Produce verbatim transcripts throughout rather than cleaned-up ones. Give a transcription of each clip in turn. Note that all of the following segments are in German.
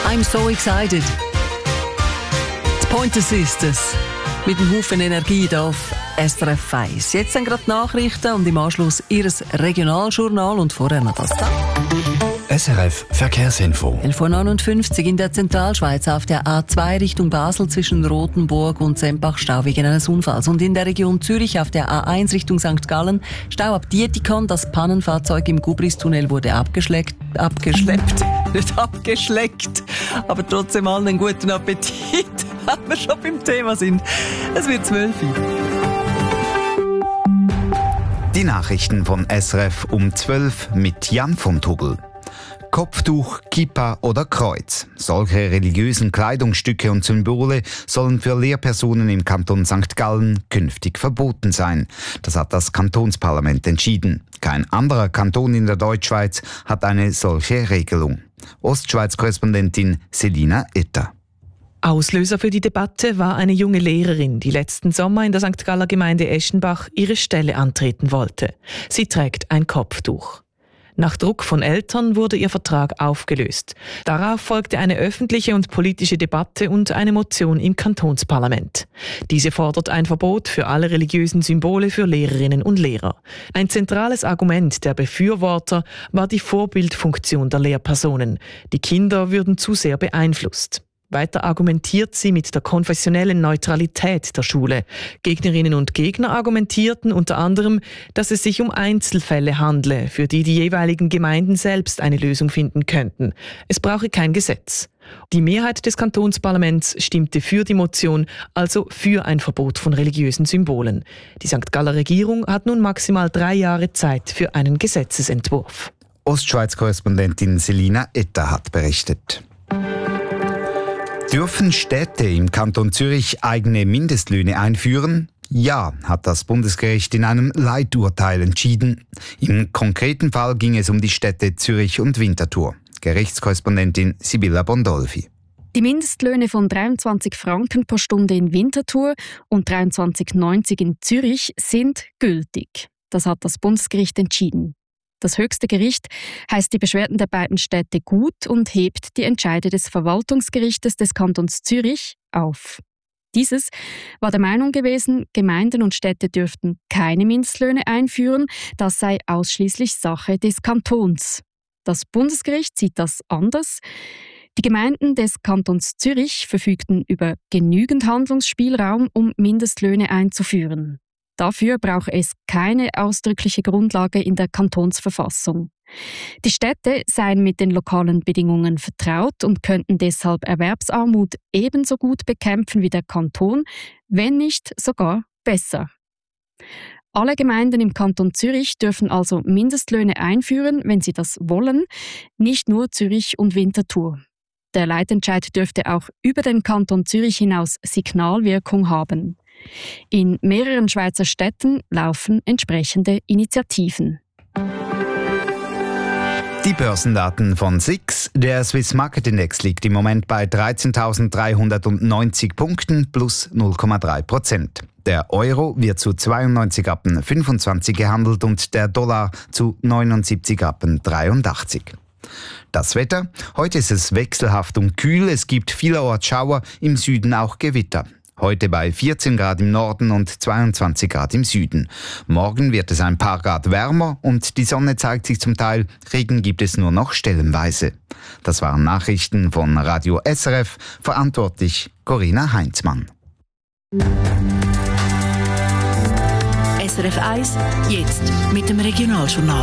I'm so excited. Die Pointer Sisters mit einem Haufen Energie hier auf S R F eins. Jetzt sind gerade die Nachrichten und im Anschluss Ihres Regionaljournal und vorher noch das da. S R F Verkehrsinfo. elf Uhr neunundfünfzig in der Zentralschweiz auf der A zwei Richtung Basel zwischen Rothenburg und Sempach Stau wegen eines Unfalls. Und in der Region Zürich auf der A eins Richtung Sankt Gallen Stau ab Dietikon. Das Pannenfahrzeug im Gubristunnel wurde abgeschleppt. Abgeschleppt. Nicht abgeschleckt. Aber trotzdem allen einen guten Appetit, wenn wir schon beim Thema sind. Es wird zwölf Uhr. Die Nachrichten von S R F um zwölf mit Jan von Tobel. Kopftuch, Kippa oder Kreuz. Solche religiösen Kleidungsstücke und Symbole sollen für Lehrpersonen im Kanton Sankt Gallen künftig verboten sein. Das hat das Kantonsparlament entschieden. Kein anderer Kanton in der Deutschschweiz hat eine solche Regelung. Ostschweiz-Korrespondentin Selina Etter. Auslöser für die Debatte war eine junge Lehrerin, die letzten Sommer in der Sankt Galler Gemeinde Eschenbach ihre Stelle antreten wollte. Sie trägt ein Kopftuch. Nach Druck von Eltern wurde ihr Vertrag aufgelöst. Darauf folgte eine öffentliche und politische Debatte und eine Motion im Kantonsparlament. Diese fordert ein Verbot für alle religiösen Symbole für Lehrerinnen und Lehrer. Ein zentrales Argument der Befürworter war die Vorbildfunktion der Lehrpersonen. Die Kinder würden zu sehr beeinflusst. Weiter argumentiert sie mit der konfessionellen Neutralität der Schule. Gegnerinnen und Gegner argumentierten unter anderem, dass es sich um Einzelfälle handle, für die die jeweiligen Gemeinden selbst eine Lösung finden könnten. Es brauche kein Gesetz. Die Mehrheit des Kantonsparlaments stimmte für die Motion, also für ein Verbot von religiösen Symbolen. Die Sankt Galler Regierung hat nun maximal drei Jahre Zeit für einen Gesetzesentwurf. Ostschweiz-Korrespondentin Selina Etter hat berichtet. Dürfen Städte im Kanton Zürich eigene Mindestlöhne einführen? Ja, hat das Bundesgericht in einem Leiturteil entschieden. Im konkreten Fall ging es um die Städte Zürich und Winterthur. Gerichtskorrespondentin Sibylla Bondolfi. Die Mindestlöhne von dreiundzwanzig Franken pro Stunde in Winterthur und dreiundzwanzig neunzig in Zürich sind gültig. Das hat das Bundesgericht entschieden. Das höchste Gericht heißt die Beschwerden der beiden Städte gut und hebt die Entscheide des Verwaltungsgerichtes des Kantons Zürich auf. Dieses war der Meinung gewesen, Gemeinden und Städte dürften keine Mindestlöhne einführen, das sei ausschließlich Sache des Kantons. Das Bundesgericht sieht das anders. Die Gemeinden des Kantons Zürich verfügten über genügend Handlungsspielraum, um Mindestlöhne einzuführen. Dafür brauche es keine ausdrückliche Grundlage in der Kantonsverfassung. Die Städte seien mit den lokalen Bedingungen vertraut und könnten deshalb Erwerbsarmut ebenso gut bekämpfen wie der Kanton, wenn nicht sogar besser. Alle Gemeinden im Kanton Zürich dürfen also Mindestlöhne einführen, wenn sie das wollen, nicht nur Zürich und Winterthur. Der Leitentscheid dürfte auch über den Kanton Zürich hinaus Signalwirkung haben. In mehreren Schweizer Städten laufen entsprechende Initiativen. Die Börsendaten von S I X. Der Swiss Market Index liegt im Moment bei dreizehntausenddreihundertneunzig Punkten plus null Komma drei Prozent. Der Euro wird zu zweiundneunzig Rappen fünfundzwanzig gehandelt und der Dollar zu neunundsiebzig Rappen dreiundachtzig. Das Wetter? Heute ist es wechselhaft und kühl. Es gibt vielerorts Schauer, im Süden auch Gewitter. Heute bei vierzehn Grad im Norden und zweiundzwanzig Grad im Süden. Morgen wird es ein paar Grad wärmer und die Sonne zeigt sich zum Teil. Regen gibt es nur noch stellenweise. Das waren Nachrichten von Radio S R F. Verantwortlich Corinna Heinzmann. S R F eins, jetzt mit dem Regionaljournal.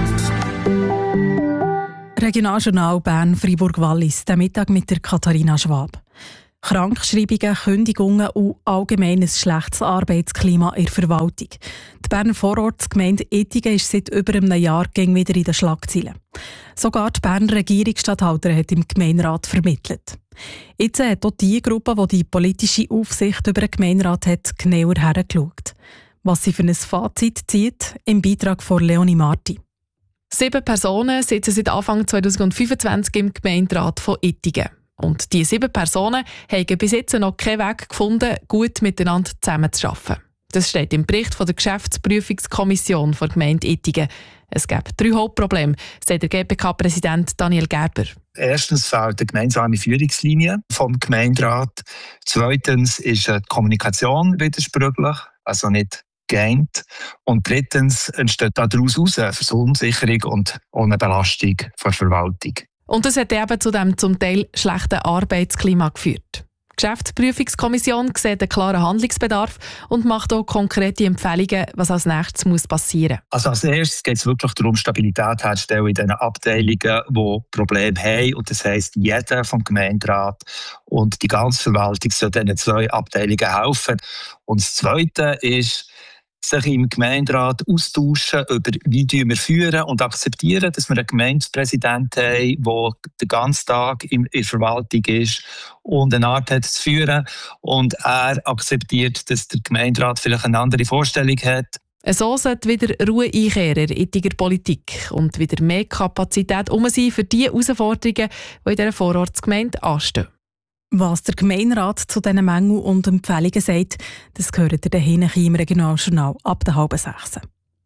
Regionaljournal Bern-Fribourg-Wallis, der Mittag mit der Katharina Schwab. Krankschreibungen, Kündigungen und allgemein ein schlechtes Arbeitsklima in der Verwaltung. Die Berner Vorortsgemeinde Ettigen ist seit über einem Jahr wieder in den Schlagzeilen. Sogar die Berner Regierungsstatthalterin hat im Gemeinderat vermittelt. Jetzt hat auch die Gruppe, die die politische Aufsicht über den Gemeinderat hat, genauer hergeschaut. Was sie für ein Fazit zieht, im Beitrag von Leonie Marti. Sieben Personen sitzen seit Anfang zweitausendfünfundzwanzig im Gemeinderat von Ettigen. Und diese sieben Personen haben bis jetzt noch keinen Weg gefunden, gut miteinander zusammenzuarbeiten. Das steht im Bericht von der Geschäftsprüfungskommission der Gemeinde Ittigen. Es gibt drei Hauptprobleme, sagt der G P K-Präsident Daniel Gerber. Erstens fehlt eine gemeinsame Führungslinie vom Gemeinderat. Zweitens ist die Kommunikation widersprüchlich, also nicht geeint. Und drittens entsteht daraus eine Verunsicherung und eine Belastung der Verwaltung. Und das hat eben zu dem zum Teil schlechten Arbeitsklima geführt. Die Geschäftsprüfungskommission sieht einen klaren Handlungsbedarf und macht auch konkrete Empfehlungen, was als nächstes muss passieren muss. Also als erstes geht es wirklich darum, Stabilität herzustellen in den Abteilungen, die Probleme haben. Und das heisst, jeder vom Gemeinderat und die ganze Verwaltung soll diesen zwei Abteilungen helfen. Und das Zweite ist, sich im Gemeinderat austauschen über, wie wir führen und akzeptieren, dass wir einen Gemeindepräsidenten haben, der den ganzen Tag in der Verwaltung ist und eine Art hat zu führen. Und er akzeptiert, dass der Gemeinderat vielleicht eine andere Vorstellung hat. So sollte wieder Ruhe einkehren in der Ittiger Politik und wieder mehr Kapazität um sein für die Herausforderungen, die in dieser Vorortsgemeinde anstehen. Was der Gemeinderat zu diesen Mängeln und Empfehlungen sagt, das gehört ihr dahin im Regionaljournal ab der halben sechs.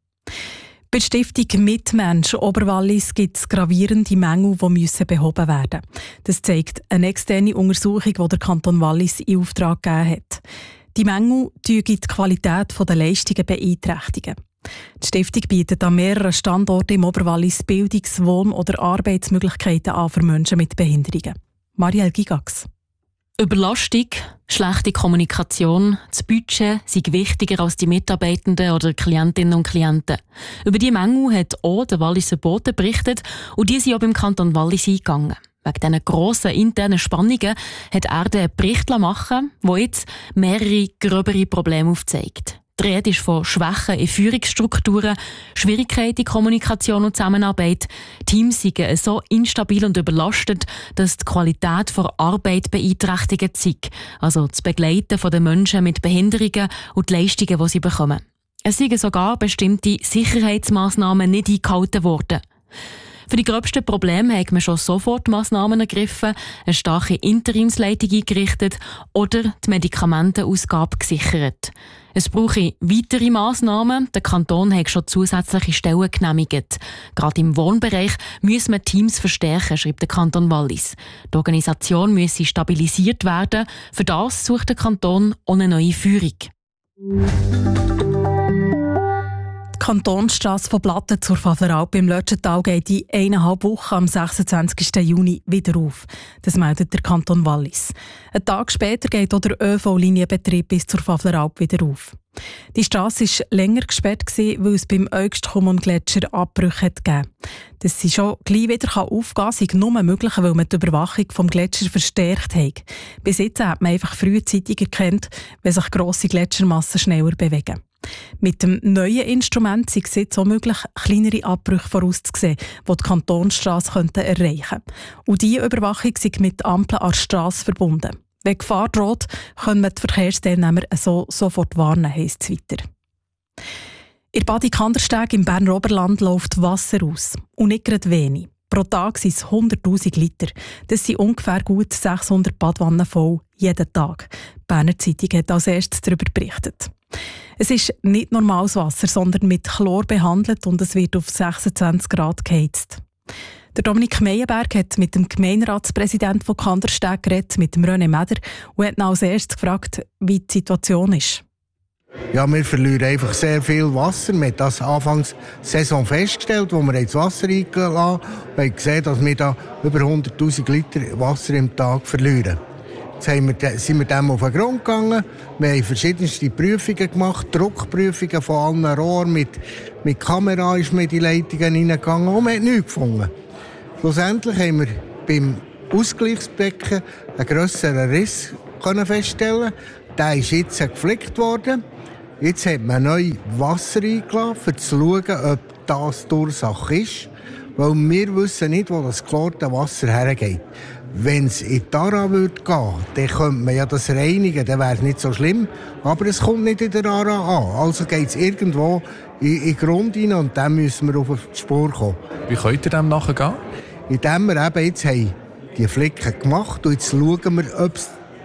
Bei der Stiftung Mitmensch Oberwallis gibt es gravierende Mängel, die müssen behoben werden müssen. Das zeigt eine externe Untersuchung, die der Kanton Wallis in Auftrag gegeben hat. Die Mängel beeinträchtigen die Qualität der Leistungen beeinträchtigen. Die Stiftung bietet an mehreren Standorten im Oberwallis Bildungs-, Wohn- oder Arbeitsmöglichkeiten an für Menschen mit Behinderungen. Marielle Gigax. Überlastung, schlechte Kommunikation, das Budget sind wichtiger als die Mitarbeitenden oder Klientinnen und Klienten. Über die Mängel hat auch der Walliser Bote berichtet und die sind auch beim Kanton Wallis eingegangen. Wegen diesen grossen internen Spannungen hat er einen Bericht machen lassen, der jetzt mehrere gröbere Probleme aufzeigt. Die Rede ist von Schwächen in Führungsstrukturen, Schwierigkeiten in Kommunikation und Zusammenarbeit. Teams sind so instabil und überlastet, dass die Qualität der Arbeit beeinträchtigt ist. Also das Begleiten der Menschen mit Behinderungen und die Leistungen, die sie bekommen. Es sind sogar bestimmte Sicherheitsmaßnahmen nicht eingehalten worden. Für die gröbsten Probleme hat man schon sofort Massnahmen ergriffen, eine starke Interimsleitung eingerichtet oder die Medikamentenausgabe gesichert. Es brauche weitere Massnahmen. Der Kanton hat schon zusätzliche Stellen genehmigt. Gerade im Wohnbereich müssen wir Teams verstärken, schreibt der Kanton Wallis. Die Organisation müsse stabilisiert werden. Für das sucht der Kanton auch eine neue Führung. Die Kantonsstrasse von Platten zur Pfafferalp im Lötschental geht in eineinhalb Wochen am sechsundzwanzigsten Juni wieder auf. Das meldet der Kanton Wallis. Einen Tag später geht auch der ÖV-Linienbetrieb bis zur Pfafferalp wieder auf. Die Strasse war länger gesperrt, weil es beim Eugstkumon-Gletscher Abbrüche gegeben hat. Dass sie schon gleich wieder aufgehen kann, sei nur möglich, weil man die Überwachung vom Gletscher verstärkt hat. Bis jetzt hat man einfach frühzeitig erkannt, wenn sich grosse Gletschermassen schneller bewegen. Mit dem neuen Instrument ist es jetzt auch möglich, kleinere Abbrüche vorauszusehen, die die Kantonsstrasse erreichen könnten. Und diese Überwachung ist mit Ampeln an der Strasse verbunden. Wenn Gefahr droht, können wir die Verkehrsteilnehmer so sofort warnen, heisst es weiter. In Badi Kandersteg im Berner Oberland läuft Wasser aus. Und nicht gerade wenig. Pro Tag sind es hunderttausend Liter. Das sind ungefähr gut sechshundert Badwannen voll, jeden Tag. Die Berner Zeitung hat als erstes darüber berichtet. Es ist nicht normales Wasser, sondern mit Chlor behandelt und es wird auf sechsundzwanzig Grad geheizt. Der Dominik Meyerberg hat mit dem Gemeinderatspräsidenten von Kandersteg geredet, mit dem René Meder, und hat ihn als erstes gefragt, wie die Situation ist. Ja, wir verlieren einfach sehr viel Wasser. Wir haben das Anfangs Saison festgestellt, wo wir das Wasser eingelassen haben. Wir haben gesehen, dass wir da über hunderttausend Liter Wasser im Tag verlieren. Jetzt wir, sind wir dem auf den Grund gegangen. Wir haben verschiedenste Prüfungen gemacht, Druckprüfungen von allen Rohren. Mit, mit Kamera ist man in die Leitungen hineingegangen und man hat nichts gefunden. Schlussendlich haben wir beim Ausgleichsbecken einen grösseren Riss feststellen. Der ist jetzt geflickt worden. Jetzt hat man neu Wasser eingelassen, um zu schauen, ob das die Ursache ist. Weil wir wissen nicht, wo das geklorte Wasser hergeht. Wenn es in die Aara gehen würde, dann könnte man ja das reinigen, dann wäre es nicht so schlimm. Aber es kommt nicht in der Aara an. Also geht es irgendwo in, in den Grund rein und dann müssen wir auf die Spur kommen. Wie könnt ihr dem nachher gehen? Indem wir eben jetzt haben die Flicken gemacht und jetzt schauen wir, ob es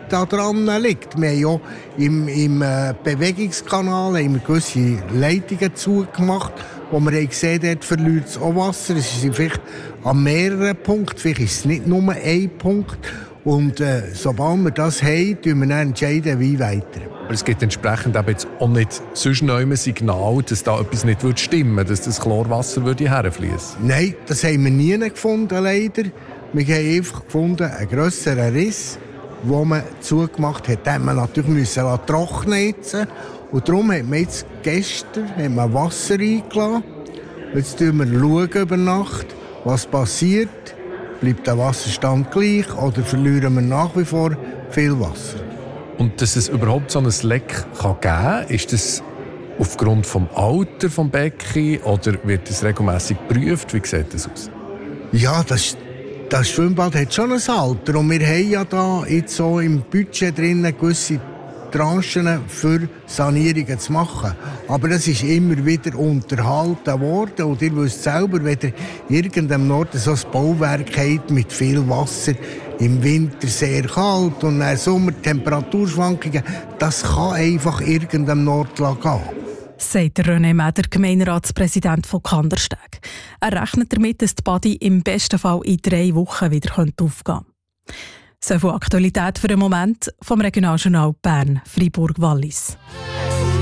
daran liegt. Wir haben ja im, im äh, Bewegungskanal haben wir gewisse Leitungen zugemacht, wo wir haben gesehen, dort verliert es auch Wasser. Es ist vielleicht an mehreren Punkten, vielleicht ist es nicht nur ein Punkt. Und äh, sobald wir das haben, entscheiden wir dann entscheiden, wie weiter. Aber es gibt entsprechend eben jetzt auch nicht sonst noch ein Signal, dass da etwas nicht stimmen würde, dass das Chlorwasser herfließen würde. Nein, das haben wir nie gefunden, leider. Wir haben einfach gefunden, einen grösseren Riss, den man zugemacht hat. Den man natürlich müssen trocknen jetzt. Und darum hat man jetzt gestern hat man Wasser eingelassen. Jetzt schauen wir über Nacht, was passiert. Bleibt der Wasserstand gleich oder verlieren wir nach wie vor viel Wasser? Und dass es überhaupt so ein Leck kann geben kann, ist das aufgrund des Alters des Beckens oder wird das regelmässig geprüft? Wie sieht das aus? Ja, das, das Schwimmbad hat schon ein Alter. Und wir haben ja da jetzt so im Budget drin gewisse Tranchen für Sanierungen zu machen. Aber das ist immer wieder unterhalten worden. Und ihr wisst selber, wenn ihr irgendeinem Norden so ein Bauwerk habt mit viel Wasser, im Winter sehr kalt und im Sommer Temperaturschwankungen, das kann einfach irgendeinem Nord gehen. Sagt René Meder, Gemeinderatspräsident von Kandersteg. Er rechnet damit, dass die Badi im besten Fall in drei Wochen wieder aufgehen könnte. So viel Aktualität für den Moment vom Regionaljournal Bern, Fribourg-Wallis.